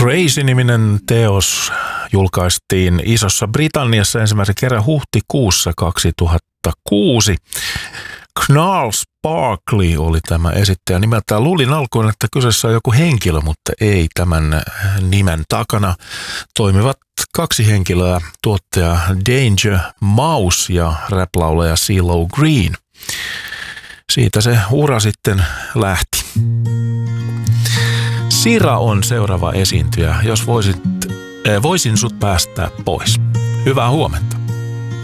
Crazy-niminen teos julkaistiin Isossa Britanniassa ensimmäisen kerran huhtikuussa 2006. Gnarls Barkley oli tämä esittäjä nimeltään. Luulin alkuun, että kyseessä on joku henkilö, mutta ei, tämän nimen takana toimivat kaksi henkilöä, tuottaja Danger Mouse ja rap-laulaja CeeLo Green. Siitä se ura sitten lähti. Sira on seuraava esiintyjä, jos voisin sut päästää pois. Hyvää huomenta.